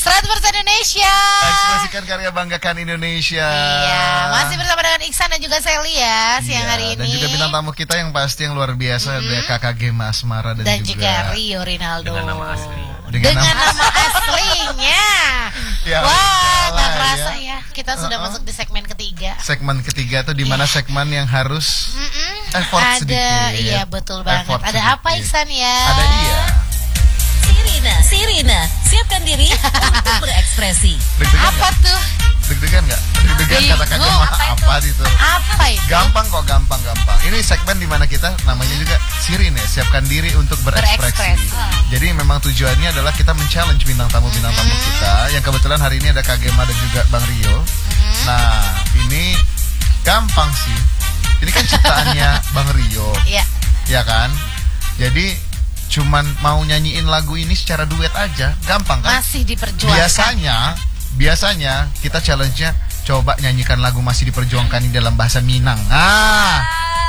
100% Indonesia. Ekspresikan karya, banggakan Indonesia. Iya, masih bersama dengan Iksan dan juga Sally ya siang hari ini. Dan juga bintang tamu kita yang pasti yang luar biasa, ada Kakak Gema Asmara dan juga Rio Rinaldo. Dengan nama asli. Dengan nama aslinya. Ya, wah, nggak ya. kerasa ya. Kita sudah masuk di segmen ketiga. Segmen ketiga tuh dimana segmen yang harus effort ada, sedikit. iya betul banget. Effort Ada sedikit. apa Iksan ya? Ada dia. Sirina, siapkan diri untuk berekspresi. Deg-degan Apa nggak? tuh? Deg-degan nggak? Deg-degan Bingung. kata Gema apa itu? Apa itu? Gampang kok, gampang. Ini segmen dimana kita namanya juga Sirin ya, siapkan diri untuk berekspresi. Jadi memang tujuannya adalah kita men-challenge bintang tamu kita. Yang kebetulan hari ini ada Kak Gema dan juga Bang Rio. Nah, ini gampang sih. Ini kan ciptaannya Bang Rio. Iya. Ya kan? Jadi cuman mau nyanyiin lagu ini secara duet aja, gampang kan? Masih diperjuangkan. Biasanya kita challenge-nya coba nyanyikan lagu Masih Diperjuangkan ini dalam bahasa Minang. Nah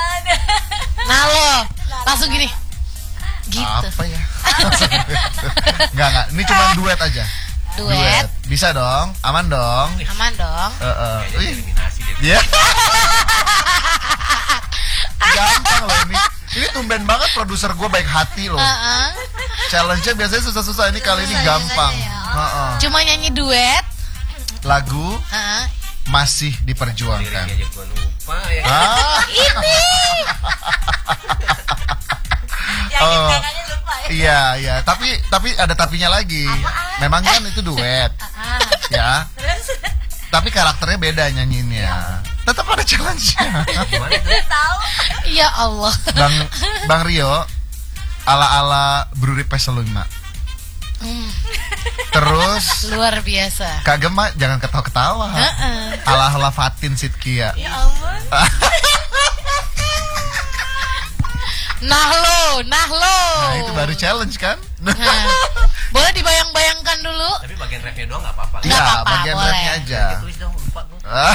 lo langsung gini. Gitu. Apa ya? Enggak. Ini cuma duet aja. Duet. Bisa dong? Aman dong? Aman dong. Eliminasi dia. Dia. Gampang loh ini. Ini tumben banget produser gue baik hati loh. Challenge-nya biasanya susah-susah, ini kali ini gampang. Cuma nyanyi duet. Lagu Masih Diperjuangkan. Liriknya aja gua lupa ya. Ini. Iya, tapi ada tapinya lagi. Memang kan itu duet. Ya. Tapi karakternya beda nyanyiinnya. Tetap ada challenge-nya. Gimana tuh? Ya Allah. Bang Rio ala-ala Bruri Peselima. Terus Luar biasa. Kak Gema jangan ketawa-ketawa. Ala-ala Fatin Sidkia. Ya Allah. Nah lo. Nah, itu baru challenge kan? Boleh dibayang-bayangkan dulu. Tapi bagian rapnya doang nggak apa-apa. Nggak Iya, apa-apa, bagian boleh. rapnya aja. Tulis dong, lupa gua.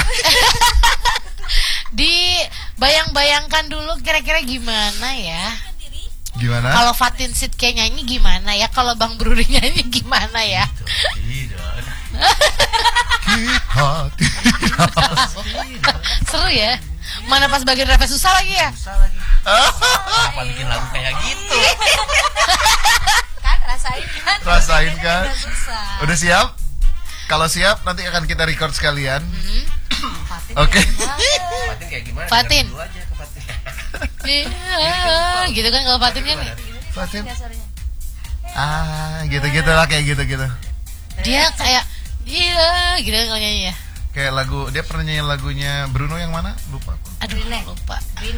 Dibayang-bayangkan dulu kira-kira gimana ya? Gimana? Kalau Fatin Sidkia nyanyi gimana ya? Kalau Bang Bruri nyanyi gimana ya? Tidak. Kita tidak. Seru ya? Mana pas bagian rapnya susah lagi ya? Susah lagi. Kenapa bikin lagu kayak gitu? Kan rasain kan. Rasain kan? Udah siap? Kalau siap nanti akan kita record sekalian. Oke. Fatin kayak gimana? Fatin. Dengar dulu aja ke Fatin. Iya, gitu kan kalau Fatin kan Fatin. Gitu-gitu lah, kayak gitu-gitu. dia kayak iya gitu kan kalau nyanyi ya. Kayak lagu, dia pernah nyanyi lagunya Bruno yang mana? Lupa aku. Aduh, lupa.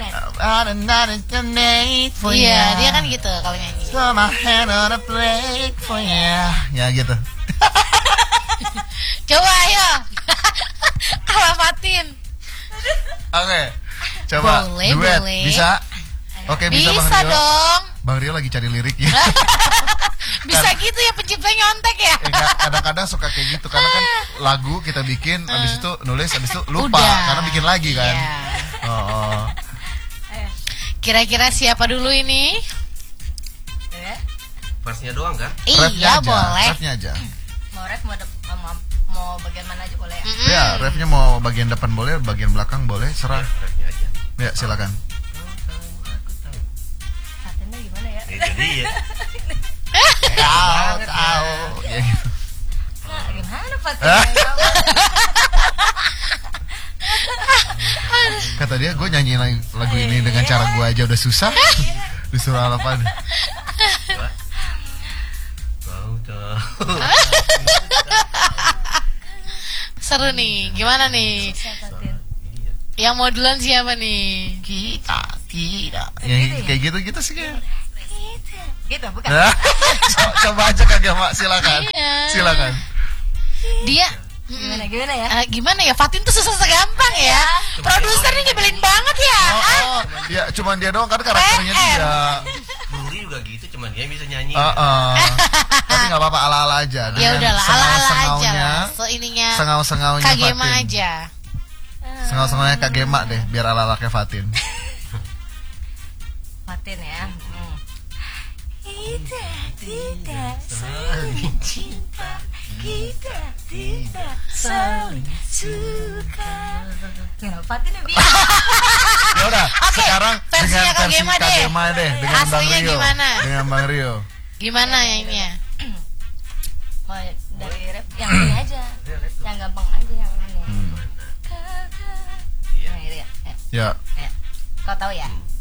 Iya, Dia kan gitu kalau nyanyi. So my hand on a plate for ya. Ya gitu. Coba ayo. Ala Fatin. Oke. Coba Boleh, duet. boleh. Bisa? Oke, bisa Bang Bisa Rio. dong. Bang Rio lagi cari liriknya. Bisa gitu ya pencipta nyontek ya. Enggak, kadang-kadang suka kayak gitu karena kan lagu kita bikin habis itu nulis habis itu lupa Udah. karena bikin lagi kan. Iya. Oh. Kira-kira siapa dulu ini? Verse-nya doang kan? Iya, boleh. Refnya aja. Mau ref mau bagian mana aja boleh ya? Ya, refnya mau bagian depan boleh, bagian belakang boleh, serah. Refnya aja. Ya, silakan. Aku tahu. Fatinnya gimana ya? Itu dia. Tahu. Ya gitu. Nah, gimana Fatinnya? Kata dia, gue nyanyiin lagu ini dengan cara gue aja udah susah. Disuruh apa? Kau tahu. Seru nih. Gimana nih? Yang mau duluan siapa nih? Kita tidak. Ya, kayak gitu-gitu sih kayak. Gitu, bukan? Coba aja Kak Gema, silakan. Iya. Silakan. Dia Gimana ya? gimana ya? Fatin tuh susah segampang ya. Produsernya nyebelin banget ya. Ya, cuman dia doang kan karakternya dia. Bruri juga gitu, cuman dia bisa nyanyi. Tapi nggak apa-apa, ala-ala aja. Ya Dengan udahlah, ala-ala aja sengau-sengaunya, lah. So ininya sengau-sengaunya Kak Gema Fatin. aja. Sengau-sengaunya Kak Gema deh, biar ala-ala kayak Fatin. Fatin ya. Tidak saling cinta kita tidak saling suka. Kenapa tuh Nabi? Ya udah, sekarang versinya dengan versi Kagema deh. Kagema deh dengan Bang Aslinya Rio. gimana? Dengan Bang Rio. Gimana nyanyinya? Mau dari rap yang ini aja, yang gampang aja yang ini. Hmm. Nah, itu ya. Ya. Kau tahu ya?